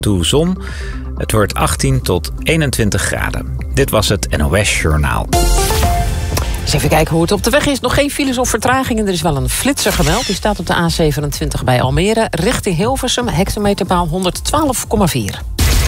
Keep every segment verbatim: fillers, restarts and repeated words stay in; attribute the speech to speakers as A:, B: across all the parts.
A: toe zon. Het wordt achttien tot eenentwintig graden. Dit was het N O S Journaal.
B: Eens even kijken hoe het op de weg is. Nog geen files of vertragingen. Er is wel een flitser gemeld. Die staat op de A zevenentwintig bij Almere. Richting Hilversum, hectometerpaal honderdtwaalf komma vier.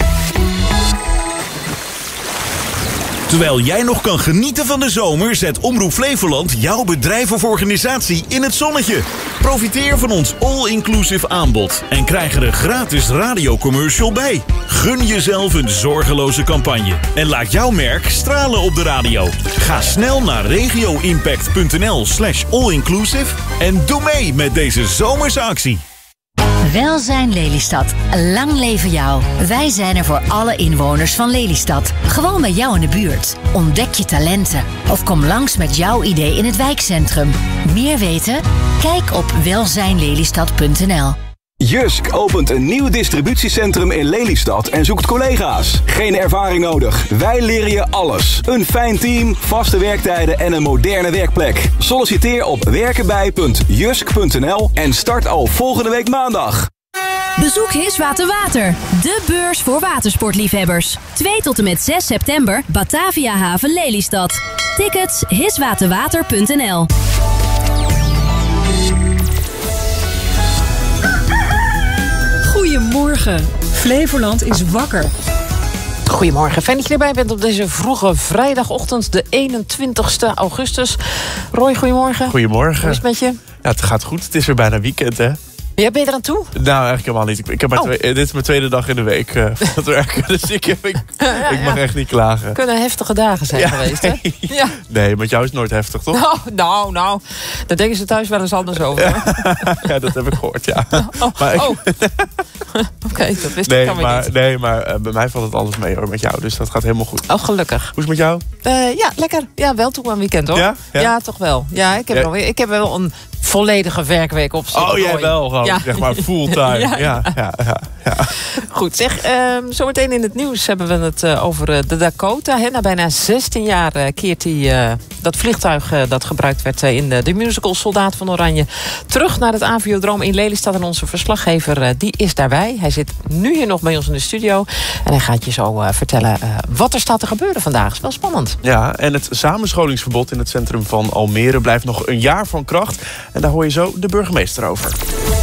C: Terwijl jij nog kan genieten van de zomer, zet Omroep Flevoland jouw bedrijf of organisatie in het zonnetje. Profiteer van ons all-inclusive aanbod en krijg er een gratis radiocommercial bij. Gun jezelf een zorgeloze campagne en laat jouw merk stralen op de radio. Ga snel naar regioimpact.nl slash allinclusive en doe mee met deze zomerse actie.
D: Welzijn Lelystad. Lang leven jou. Wij zijn er voor alle inwoners van Lelystad. Gewoon bij jou in de buurt. Ontdek je talenten. Of kom langs met jouw idee in het wijkcentrum. Meer weten? Kijk op welzijnlelystad punt n l.
E: Jysk opent een nieuw distributiecentrum in Lelystad en zoekt collega's. Geen ervaring nodig. Wij leren je alles. Een fijn team, vaste werktijden en een moderne werkplek. Solliciteer op werkenbij punt jysk punt n l en start al volgende week maandag.
F: Bezoek Hiswater Water, de beurs voor watersportliefhebbers. twee tot en met zes september, Batavia Haven Lelystad. Tickets hiswaterwater punt n l.
G: Goedemorgen. Flevoland is wakker.
B: Goedemorgen, fijn dat je erbij bent op deze vroege vrijdagochtend, de eenentwintigste augustus. Roy, goedemorgen.
H: Goedemorgen.
B: Hoe is het met je?
H: Ja, het gaat goed. Het is weer bijna weekend, hè?
B: Ja, ben je er aan toe?
H: Nou, eigenlijk helemaal niet. Ik, ik heb maar
B: oh.
H: twee, dit is mijn tweede dag in de week uh, van het werken. Dus ik, ik, ik,
B: ja,
H: ik mag
B: ja.
H: echt niet klagen.
B: Kunnen heftige dagen zijn
H: ja,
B: geweest, hè?
H: Nee.
B: Ja.
H: nee, met jou is het nooit heftig, toch?
B: Nou, nou, nou. Daar denken ze thuis wel eens anders over.
H: Ja, ja dat heb ik gehoord, ja.
B: Oh,
H: maar ik,
B: oh. Oké, okay, dat wist
H: nee,
B: ik dan weer
H: maar,
B: niet.
H: Nee, maar uh, bij mij valt het alles mee, hoor, met jou. Dus dat gaat helemaal goed.
B: Oh, gelukkig.
H: Hoe is het met jou?
B: Uh, ja, lekker. Ja, wel toe aan weekend, hoor.
H: Ja? Ja,
B: ja toch wel. Ja, ik heb,
H: ja.
B: Wel, ik heb wel een volledige werkweek op zich.
H: Oh, jij wel gewoon, ja. zeg maar fulltime. ja, ja, ja, ja, ja.
B: Goed, zeg, uh, zometeen in het nieuws hebben we het uh, over uh, de Dakota. Hè. Na bijna zestien jaar uh, keert die, uh, dat vliegtuig uh, dat gebruikt werd uh, in de, de musical Soldaat van Oranje terug naar het Aviodroom in Lelystad. En onze verslaggever uh, die is daarbij. Hij zit nu hier nog bij ons in de studio. En hij gaat je zo uh, vertellen uh, wat er staat te gebeuren vandaag. Is wel spannend.
H: Ja, en het samenscholingsverbod in het centrum van Almere blijft nog een jaar van kracht. En daar hoor je zo de burgemeester over.